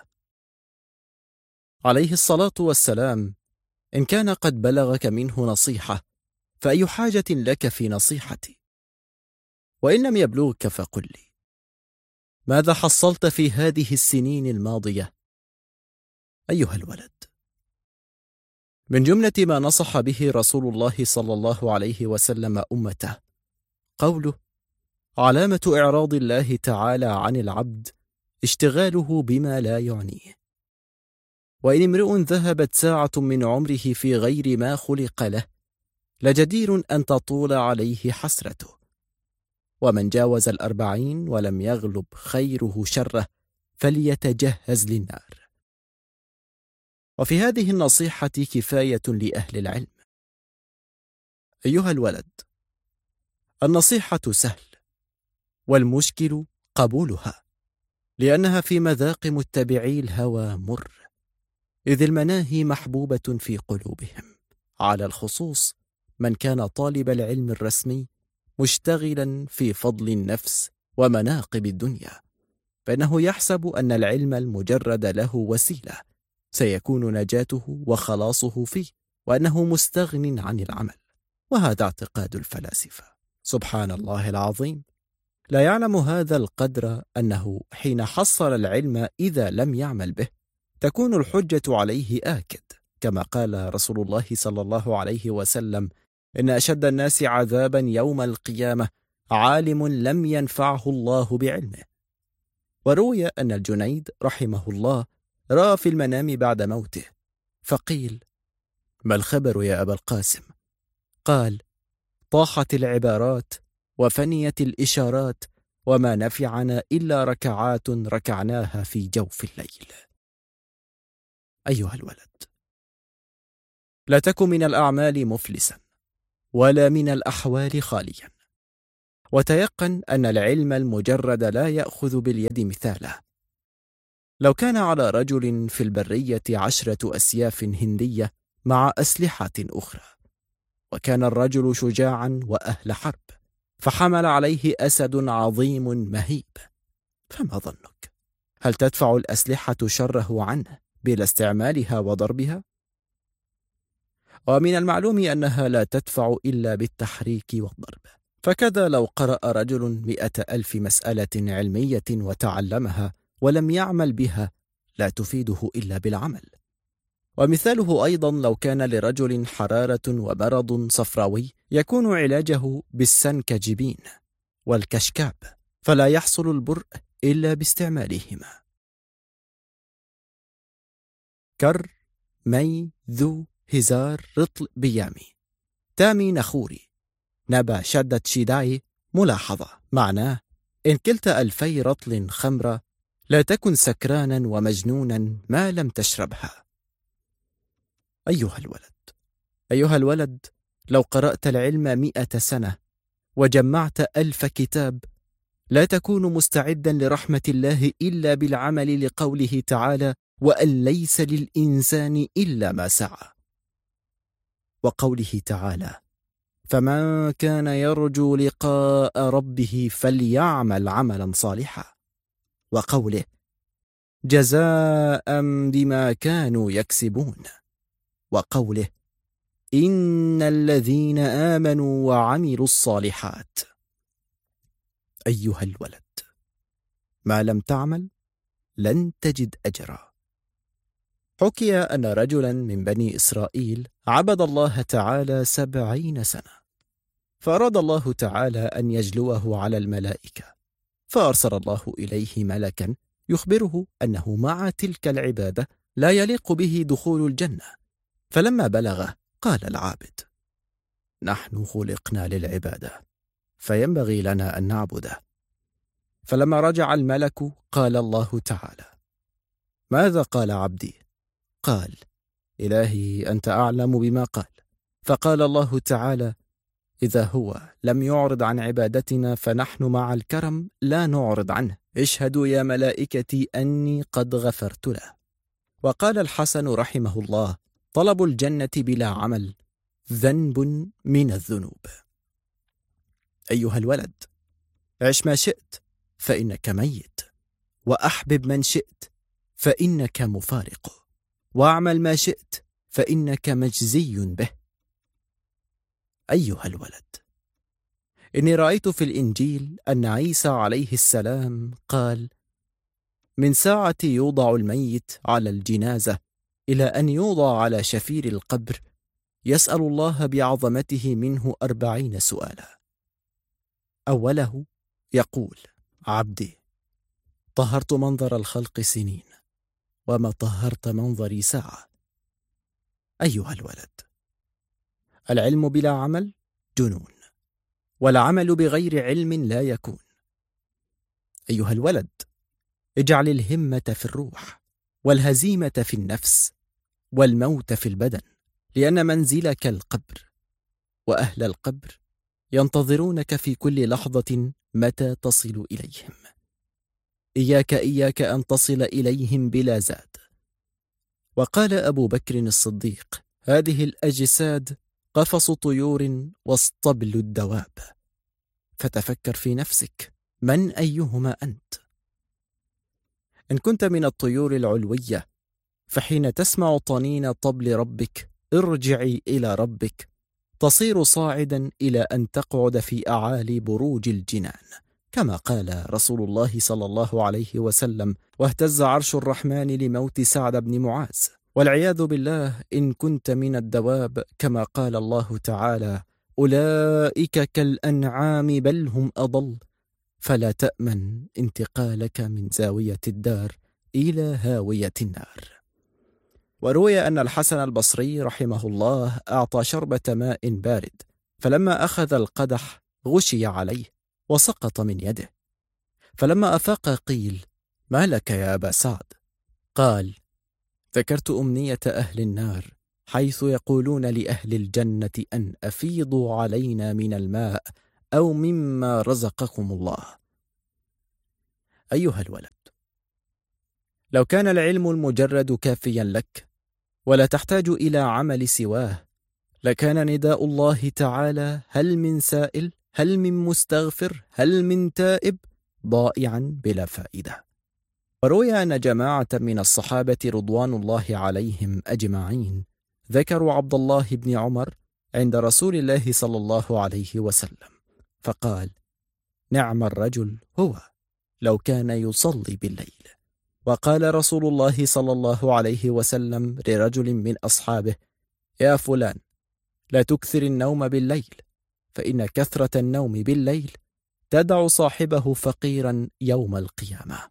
S1: عليه الصلاة والسلام: إن كان قد بلغك منه نصيحة، فأي حاجة لك في نصيحتي؟ وإن لم يبلغك فقل لي: ماذا حصلت في هذه السنين الماضية؟ أيها الولد، من جملة ما نصح به رسول الله صلى الله عليه وسلم أمته قوله: علامة إعراض الله تعالى عن العبد اشتغاله بما لا يعنيه، وإن امرؤ ذهبت ساعة من عمره في غير ما خلق له لجدير أن تطول عليه حسرته، ومن جاوز الأربعين ولم يغلب خيره شره فليتجهز للنار. وفي هذه النصيحة كفاية لأهل العلم. أيها الولد، النصيحة سهل، والمشكل قبولها، لأنها في مذاق متبعي الهوى مر، إذ المناهي محبوبة في قلوبهم، على الخصوص من كان طالب العلم الرسمي مشتغلا في فضل النفس ومناقب الدنيا، فإنه يحسب أن العلم المجرد له وسيلة سيكون نجاته وخلاصه فيه، وأنه مستغن عن العمل، وهذا اعتقاد الفلاسفة. سبحان الله العظيم، لا يعلم هذا القدر أنه حين حصل العلم إذا لم يعمل به تكون الحجة عليه آكد، كما قال رسول الله صلى الله عليه وسلم: إن أشد الناس عذابا يوم القيامة عالم لم ينفعه الله بعلمه. وروي أن الجنيد رحمه الله رأى في المنام بعد موته، فقيل: ما الخبر يا أبا القاسم؟ قال: طاحت العبارات وفنيت الإشارات، وما نفعنا إلا ركعات ركعناها في جوف الليل. أيها الولد، لا تكن من الأعمال مفلسا، ولا من الأحوال خاليا. وتيقن أن العلم المجرد لا يأخذ باليد مثاله. لو كان على رجل في البرية عشرة أسياف هندية مع أسلحة أخرى، وكان الرجل شجاعا وأهل حرب، فحمل عليه أسد عظيم مهيب، فما ظنك؟ هل تدفع الأسلحة شره عنه بلا استعمالها وضربها؟ ومن المعلوم أنها لا تدفع إلا بالتحريك والضرب. فكذا لو قرأ رجل مئة ألف مسألة علمية وتعلمها ولم يعمل بها، لا تفيده إلا بالعمل. ومثاله أيضا لو كان لرجل حرارة ومرض صفراوي، يكون علاجه بالسنكجبين والكشكاب، فلا يحصل البرء إلا باستعمالهما. كر مي ذو هزار رطل بيامي تامي نخوري نبا شدت شيداي. ملاحظة معناه: إن كلت ألفي رطل خمرة لا تكن سكرانا ومجنونا ما لم تشربها. أيها الولد أيها الولد لو قرأت العلم مئة سنة وجمعت ألف كتاب، لا تكون مستعدا لرحمة الله إلا بالعمل لقوله تعالى: وأن ليس للإنسان إلا ما سعى، وقوله تعالى: فمن كان يرجو لقاء ربه فليعمل عملا صالحا، وقوله: جزاء بما كانوا يكسبون، وقوله: إن الذين آمنوا وعملوا الصالحات. أيها الولد، ما لم تعمل لن تجد أجرا. حكي أن رجلا من بني إسرائيل عبد الله تعالى سبعين سنة، فأراد الله تعالى أن يجلوه على الملائكة، فأرسل الله إليه ملكا يخبره أنه مع تلك العبادة لا يليق به دخول الجنة. فلما بلغه قال العابد: نحن خلقنا للعبادة، فينبغي لنا أن نعبده. فلما رجع الملك قال الله تعالى: ماذا قال عبدي؟ قال: إلهي أنت أعلم بما قال. فقال الله تعالى: إذا هو لم يعرض عن عبادتنا فنحن مع الكرم لا نعرض عنه، اشهدوا يا ملائكتي أني قد غفرت له. وقال الحسن رحمه الله: طلب الجنة بلا عمل ذنب من الذنوب. أيها الولد، عش ما شئت فإنك ميت، وأحبب من شئت فإنك مفارق، واعمل ما شئت فإنك مجزي به. أيها الولد، إني رأيت في الإنجيل أن عيسى عليه السلام قال: من ساعة يوضع الميت على الجنازة إلى أن يوضع على شفير القبر يسأل الله بعظمته منه أربعين سؤالا. أوله يقول: عبدي، طهرت منظر الخلق سنين، وما طهرت منظري ساعة. أيها الولد، العلم بلا عمل جنون، والعمل بغير علم لا يكون. أيها الولد، اجعل الهمة في الروح، والهزيمة في النفس، والموت في البدن، لأن منزلك القبر، وأهل القبر ينتظرونك في كل لحظة متى تصل إليهم. إياك إياك أن تصل إليهم بلا زاد. وقال أبو بكر الصديق: هذه الأجساد قفص طيور واصطبل الدواب. فتفكر في نفسك، من أيهما أنت؟ إن كنت من الطيور العلوية، فحين تسمع طنين طبل ربك ارجعي إلى ربك، تصير صاعدا إلى أن تقعد في أعالي بروج الجنان، كما قال رسول الله صلى الله عليه وسلم: واهتز عرش الرحمن لموت سعد بن معاذ. والعياذ بالله إن كنت من الدواب، كما قال الله تعالى: أولئك كالأنعام بل هم أضل، فلا تأمن انتقالك من زاوية الدار إلى هاوية النار. وروي أن الحسن البصري رحمه الله أعطى شربة ماء بارد، فلما أخذ القدح غشي عليه وسقط من يده، فلما أفاق قيل: ما لك يا أبا سعد؟ قال: ذكرت أمنية أهل النار حيث يقولون لأهل الجنة أن أفيضوا علينا من الماء أو مما رزقكم الله. أيها الولد، لو كان العلم المجرد كافيا لك ولا تحتاج إلى عمل سواه، لكان نداء الله تعالى هل من سائل، هل من مستغفر، هل من تائب ضائعا بلا فائدة. وروي أن جماعة من الصحابة رضوان الله عليهم أجمعين ذكروا عبد الله بن عمر عند رسول الله صلى الله عليه وسلم، فقال: نعم الرجل هو لو كان يصلي بالليل. وقال رسول الله صلى الله عليه وسلم لرجل من أصحابه: يا فلان، لا تكثر النوم بالليل، فإن كثرة النوم بالليل تدع صاحبه فقيرا يوم القيامة.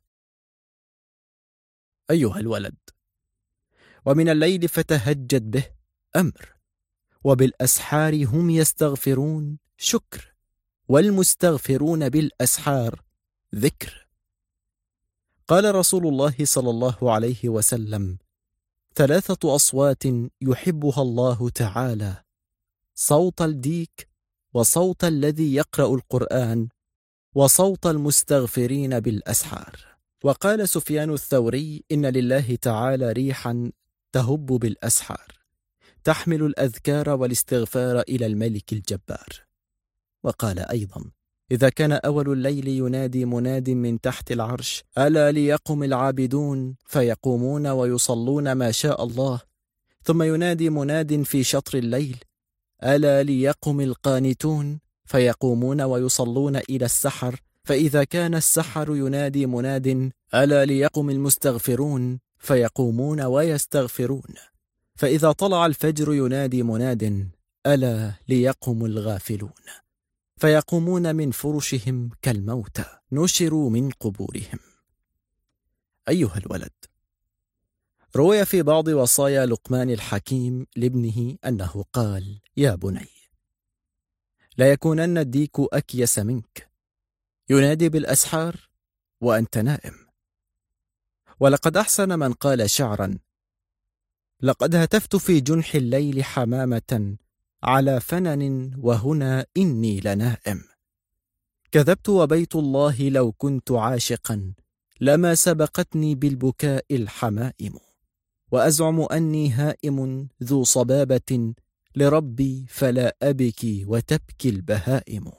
S1: أيها الولد، ومن الليل فتهجد به أمر، وبالأسحار هم يستغفرون شكر، والمستغفرون بالأسحار ذكر. قال رسول الله صلى الله عليه وسلم: ثلاثة أصوات يحبها الله تعالى: صوت الديك، وصوت الذي يقرأ القرآن، وصوت المستغفرين بالأسحار. وقال سفيان الثوري: إن لله تعالى ريحا تهب بالأسحار تحمل الأذكار والاستغفار إلى الملك الجبار. وقال أيضا: إذا كان أول الليل ينادي مناد من تحت العرش: ألا ليقم العابدون، فيقومون ويصلون ما شاء الله. ثم ينادي مناد في شطر الليل: ألا ليقم القانتون، فيقومون ويصلون إلى السحر. فإذا كان السحر ينادي مناد: ألا ليقم المستغفرون، فيقومون ويستغفرون. فإذا طلع الفجر ينادي مناد: ألا ليقم الغافلون، فيقومون من فرشهم كالموتى نشروا من قبورهم. أيها الولد، روي في بعض وصايا لقمان الحكيم لابنه أنه قال: يا بني، لا يكونن الديك أكيس منك، ينادي بالأسحار وأنت نائم. ولقد أحسن من قال شعرا: لقد هتفت في جنح الليل حمامة على فنن وهنا إني لنائم. كذبت وبيت الله لو كنت عاشقا لما سبقتني بالبكاء الحمائم. وأزعم أني هائم ذو صبابة لربي فلا أبكي وتبكي البهائم.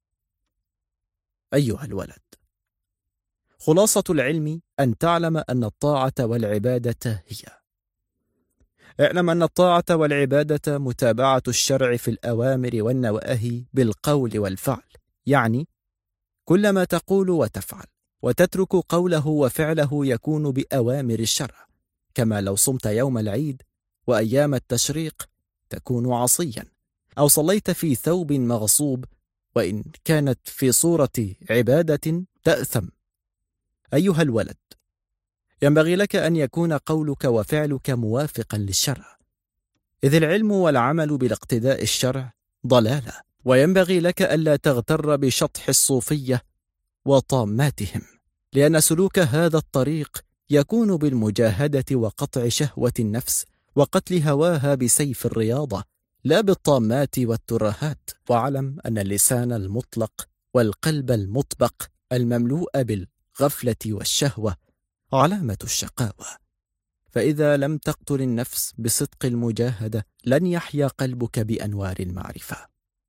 S1: أيها الولد، خلاصة العلم أن تعلم أن الطاعة والعبادة هي: اعلم أن الطاعة والعبادة متابعة الشرع في الأوامر والنواهي بالقول والفعل، يعني كل ما تقول وتفعل وتترك قوله وفعله يكون بأوامر الشرع، كما لو صمت يوم العيد وأيام التشريق تكون عصيا، أو صليت في ثوب مغصوب وإن كانت في صورة عبادة تأثم. أيها الولد، ينبغي لك أن يكون قولك وفعلك موافقا للشرع، إذ العلم والعمل بالاقتداء الشرع ضلالة. وينبغي لك ألا تغتر بشطح الصوفية وطاماتهم، لأن سلوك هذا الطريق يكون بالمجاهدة وقطع شهوة النفس وقتل هواها بسيف الرياضة، لا بالطامات والترهات. واعلم أن اللسان المطلق والقلب المطبق المملوء بالغفلة والشهوة علامة الشقاوة، فإذا لم تقتل النفس بصدق المجاهدة لن يحيا قلبك بأنوار المعرفة.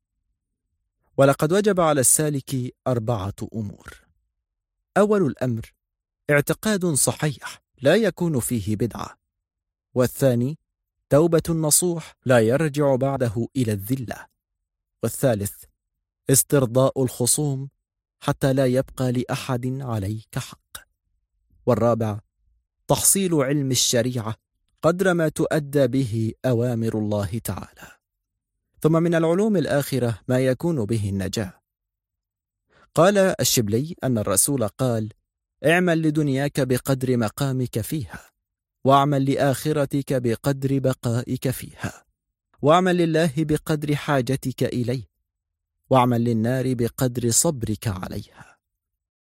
S1: ولقد وجب على السالك أربعة أمور: أول الأمر اعتقاد صحيح لا يكون فيه بدعة، والثاني توبة نصوح لا يرجع بعده إلى الذلة، والثالث استرضاء الخصوم حتى لا يبقى لأحد عليك حق، والرابع تحصيل علم الشريعة قدر ما تؤدى به أوامر الله تعالى. ثم من العلوم الآخرة ما يكون به النجاة. قال الشبلي أن الرسول قال: اعمل لدنياك بقدر مقامك فيها، واعمل لآخرتك بقدر بقائك فيها، واعمل لله بقدر حاجتك إليه، واعمل للنار بقدر صبرك عليها.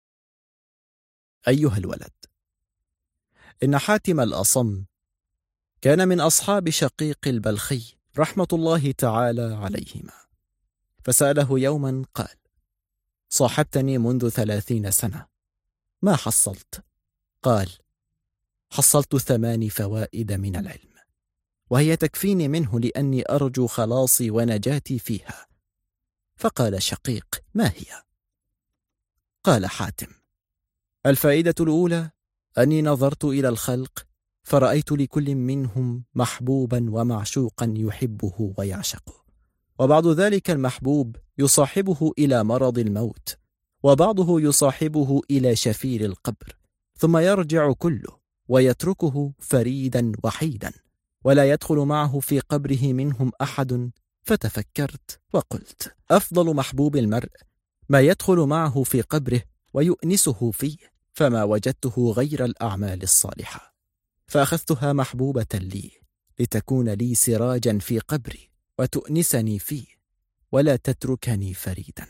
S1: أيها الولد، إن حاتم الأصم كان من أصحاب شقيق البلخي رحمة الله تعالى عليهما، فسأله يوما قال: صاحبتني منذ ثلاثين سنة، ما حصلت؟ قال: حصلت ثمان فوائد من العلم، وهي تكفيني منه لأني أرجو خلاصي ونجاتي فيها. فقال شقيق: ما هي؟ قال حاتم: الفائدة الأولى أني نظرت إلى الخلق فرأيت لكل منهم محبوبا ومعشوقا يحبه ويعشقه، وبعض ذلك المحبوب يصاحبه إلى مرض الموت، وبعضه يصاحبه إلى شفير القبر، ثم يرجع كله ويتركه فريدا وحيدا، ولا يدخل معه في قبره منهم أحد. فتفكرت وقلت: أفضل محبوب المرء ما يدخل معه في قبره ويؤنسه فيه، فما وجدته غير الأعمال الصالحة، فأخذتها محبوبة لي لتكون لي سراجا في قبري وتؤنسني فيه ولا تتركني فريدا.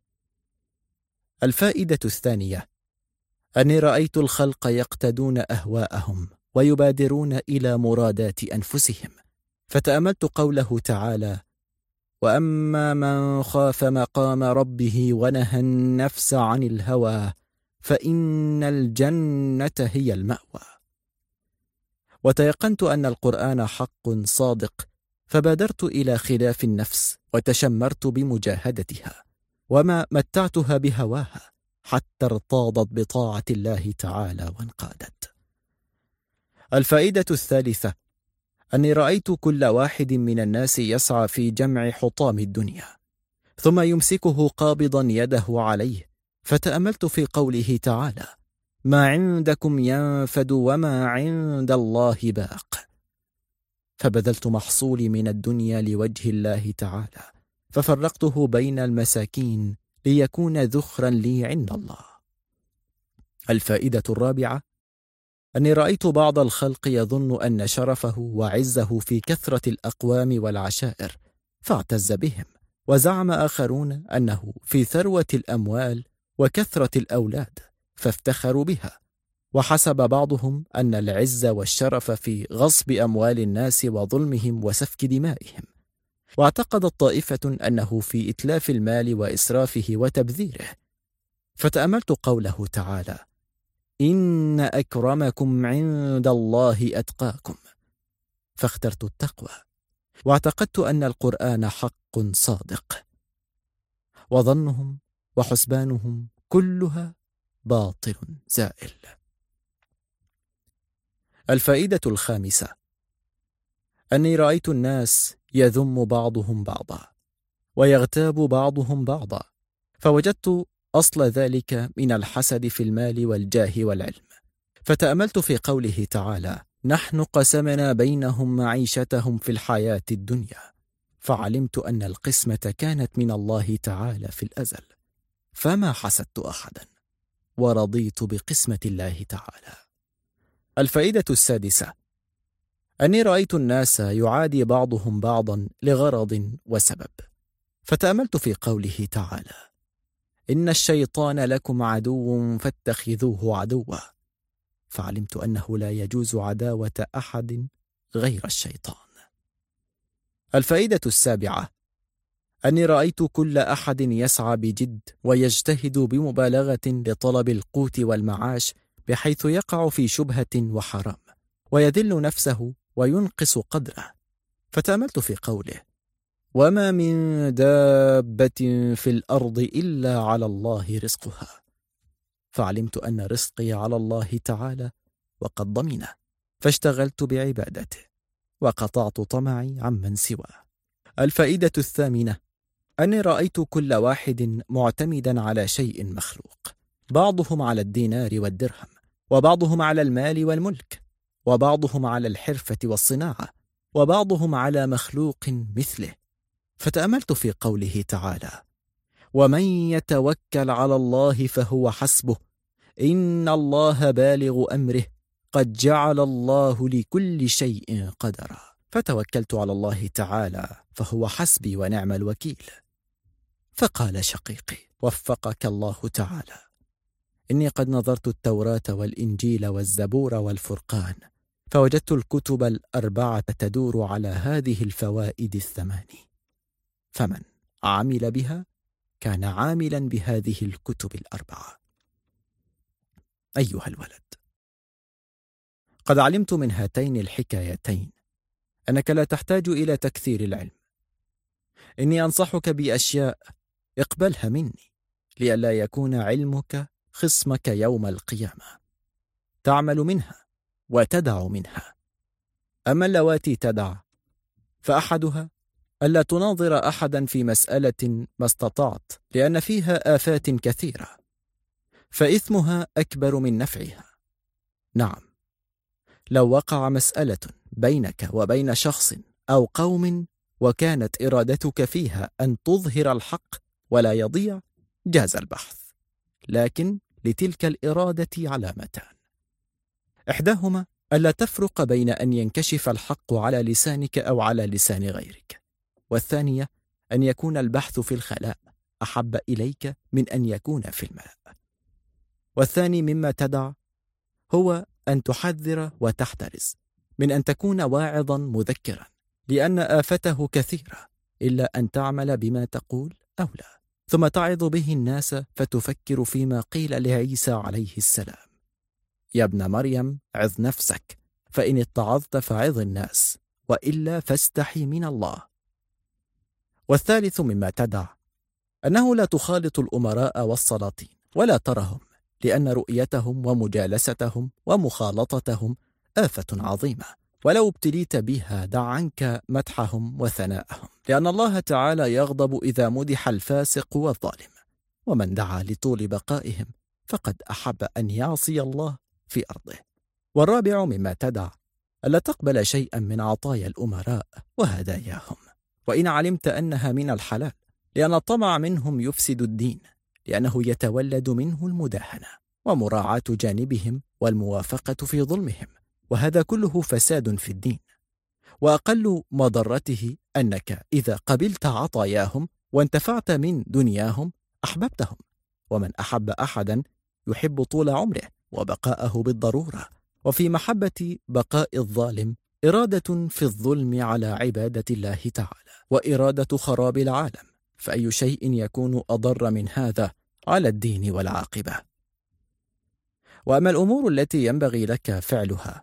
S1: الفائدة الثانية أني رأيت الخلق يقتدون أهواءهم ويبادرون إلى مرادات أنفسهم، فتأملت قوله تعالى: وأما من خاف مقام ربه ونهى النفس عن الهوى فإن الجنة هي المأوى. وتيقنت أن القرآن حق صادق، فبادرت إلى خلاف النفس وتشمرت بمجاهدتها، وما متعتها بهواها حتى ارتاضت بطاعة الله تعالى وانقادت. الفائدة الثالثة أني رأيت كل واحد من الناس يسعى في جمع حطام الدنيا، ثم يمسكه قابضا يده عليه، فتأملت في قوله تعالى: ما عندكم ينفد وما عند الله باق، فبذلت محصولي من الدنيا لوجه الله تعالى، ففرقته بين المساكين ليكون ذخرا لي عند الله. الفائدة الرابعة أني رأيت بعض الخلق يظن أن شرفه وعزه في كثرة الأقوام والعشائر فاعتز بهم، وزعم آخرون أنه في ثروة الأموال وكثرة الأولاد فافتخروا بها، وحسب بعضهم أن العز والشرف في غصب أموال الناس وظلمهم وسفك دمائهم، واعتقدت طائفة أنه في إتلاف المال وإسرافه وتبذيره. فتأملت قوله تعالى: إن أكرمكم عند الله أتقاكم، فاخترت التقوى، واعتقدت أن القرآن حق صادق، وظنهم وحسبانهم كلها باطل زائل. الفائدة الخامسة أني رأيت الناس يذم بعضهم بعضا ويغتاب بعضهم بعضا، فوجدت أصل ذلك من الحسد في المال والجاه والعلم. فتأملت في قوله تعالى: نحن قسمنا بينهم معيشتهم في الحياة الدنيا، فعلمت أن القسمة كانت من الله تعالى في الأزل، فما حسدت أحدا ورضيت بقسمة الله تعالى. الفائدة السادسة أني رأيت الناس يعادي بعضهم بعضا لغرض وسبب، فتأملت في قوله تعالى: إن الشيطان لكم عدو فاتخذوه عدوا، فعلمت أنه لا يجوز عداوة أحد غير الشيطان. الفائدة السابعة أني رأيت كل أحد يسعى بجد ويجتهد بمبالغة لطلب القوت والمعاش، بحيث يقع في شبهة وحرام ويذل نفسه وينقص قدره. فتأملت في قوله: وما من دابة في الأرض إلا على الله رزقها، فعلمت أن رزقي على الله تعالى وقد ضمنه، فاشتغلت بعبادته وقطعت طمعي عمن سواه. الفائدة الثامنة أني رأيت كل واحد معتمدا على شيء مخلوق، بعضهم على الدينار والدرهم، وبعضهم على المال والملك، وبعضهم على الحرفة والصناعة، وبعضهم على مخلوق مثله. فتأملت في قوله تعالى: ومن يتوكل على الله فهو حسبه إن الله بالغ أمره قد جعل الله لكل شيء قدرا. فتوكلت على الله تعالى فهو حسبي ونعم الوكيل. فقال شقيقي: وفقك الله تعالى، إني قد نظرت التوراة والإنجيل والزبور والفرقان، فوجدت الكتب الأربعة تدور على هذه الفوائد الثماني، فمن عمل بها كان عاملا بهذه الكتب الأربعة. أيها الولد، قد علمت من هاتين الحكايتين أنك لا تحتاج إلى تكثير العلم. إني أنصحك بأشياء اقبلها مني لئلا يكون علمك خصمك يوم القيامة. تعمل منها وتدع منها. أما اللواتي تدع فأحدها ألا تناظر أحدا في مسألة ما استطعت، لأن فيها آفات كثيرة، فإثمها أكبر من نفعها. نعم، لو وقع مسألة بينك وبين شخص أو قوم وكانت إرادتك فيها أن تظهر الحق ولا يضيع، جاز البحث، لكن لتلك الإرادة علامتان: إحداهما ألا تفرق بين أن ينكشف الحق على لسانك أو على لسان غيرك، والثانية أن يكون البحث في الخلاء أحب إليك من أن يكون في الملأ. والثاني مما تدع هو أن تحذر وتحترز من أن تكون واعظا مذكرا، لأن آفته كثيرة، إلا أن تعمل بما تقول أو لا، ثم تعظ به الناس فتفكر فيما قيل لعيسى عليه السلام: يا ابن مريم عظ نفسك، فإن اتعظت فعظ الناس، وإلا فاستحي من الله. والثالث مما تدع أنه لا تخالط الأمراء والسلاطين ولا ترهم، لأن رؤيتهم ومجالستهم ومخالطتهم آفة عظيمة، ولو ابتليت بها دع عنك مدحهم وثناءهم، لأن الله تعالى يغضب إذا مدح الفاسق والظالم، ومن دعا لطول بقائهم فقد أحب أن يعصي الله في أرضه. والرابع مما تدع ألا تقبل شيئا من عطايا الأمراء وهداياهم، وإن علمت أنها من الحلال، لأن الطمع منهم يفسد الدين، لأنه يتولد منه المداهنة ومراعاة جانبهم والموافقة في ظلمهم، وهذا كله فساد في الدين. وأقل مضرته أنك إذا قبلت عطاياهم وانتفعت من دنياهم أحببتهم، ومن أحب أحدا يحب طول عمره وبقاءه بالضرورة. وفي محبة بقاء الظالم إرادة في الظلم على عبادة الله تعالى، وإرادة خراب العالم، فأي شيء يكون أضر من هذا على الدين والعاقبة. وأما الأمور التي ينبغي لك فعلها: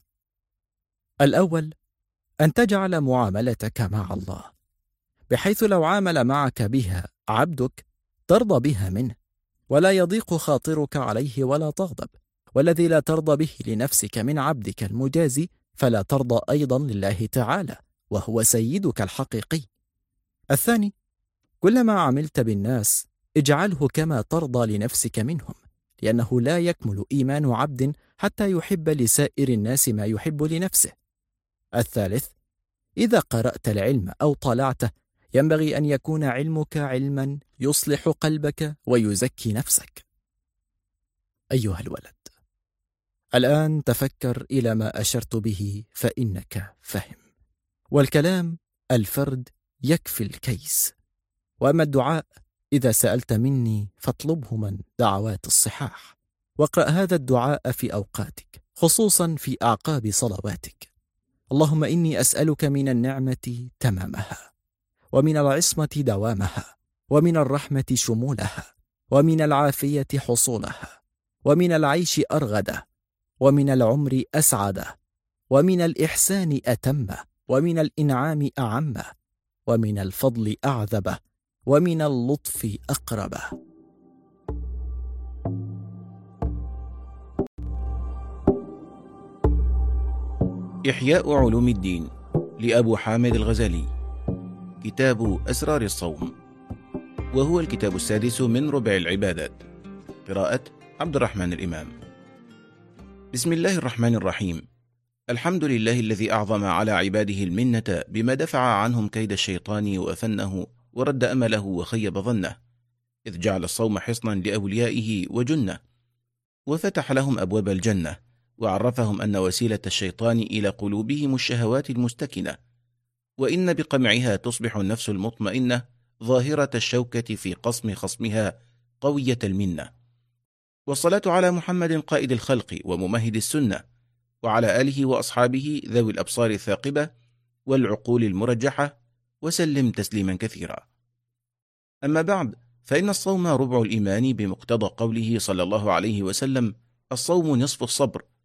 S1: الأول أن تجعل معاملتك مع الله بحيث لو عامل معك بها عبدك ترضى بها منه، ولا يضيق خاطرك عليه ولا تغضب. والذي لا ترضى به لنفسك من عبدك المجازي فلا ترضى أيضا لله تعالى، وهو سيدك الحقيقي. الثاني: كلما عملت بالناس اجعله كما ترضى لنفسك منهم، لأنه لا يكمل إيمان عبد حتى يحب لسائر الناس ما يحب لنفسه. الثالث: إذا قرأت العلم أو طالعته ينبغي أن يكون علمك علما يصلح قلبك ويزكي نفسك. أيها الولد، الآن تفكر إلى ما أشرت به فإنك فهم، والكلام الفرد يكفي الكيس. وأما الدعاء إذا سألت مني فاطلبه من دعوات الصحاح، واقرأ هذا الدعاء في أوقاتك، خصوصا في أعقاب صلواتك: اللهم إني أسألك من النعمة تمامها، ومن العصمة دوامها، ومن الرحمة شمولها، ومن العافية حصولها، ومن العيش أرغده، ومن العمر أسعده، ومن الإحسان أتمه، ومن الإنعام أعمه، ومن الفضل أعذبه، ومن اللطف أقربه.
S2: إحياء علوم الدين لأبو حامد الغزالي، كتاب أسرار الصوم، وهو الكتاب السادس من ربع العبادات. قراءة عبد الرحمن الإمام. بسم الله الرحمن الرحيم. الحمد لله الذي أعظم على عباده المنة بما دفع عنهم كيد الشيطان وأفنه ورد أمله وخيب ظنه، إذ جعل الصوم حصنا لأوليائه وجنة، وفتح لهم أبواب الجنة، وعرفهم أن وسيلة الشيطان إلى قلوبهم الشهوات المستكنة، وإن بقمعها تصبح النفس المطمئنة ظاهرة الشوكة في قصم خصمها قوية المنة. والصلاة على محمد قائد الخلق وممهد السنة، وعلى آله وأصحابه ذوي الأبصار الثاقبة والعقول المرجحة، وسلم تسليما كثيرا. أما بعد، فإن الصوم ربع الإيمان بمقتضى قوله صلى الله عليه وسلم: الصوم نصف الصبر،